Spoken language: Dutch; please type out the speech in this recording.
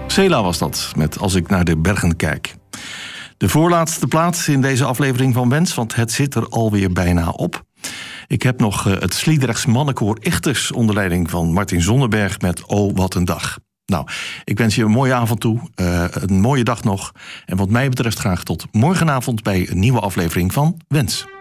Cela was dat, met Als ik naar de bergen kijk. De voorlaatste plaats in deze aflevering van Wens, want het zit er alweer bijna op. Ik heb nog het Sliedrechts mannenkoor Ichters onder leiding van Martin Zonderberg met Oh, wat een dag. Nou, ik wens je een mooie avond toe, een mooie dag nog. En wat mij betreft graag tot morgenavond bij een nieuwe aflevering van Wens.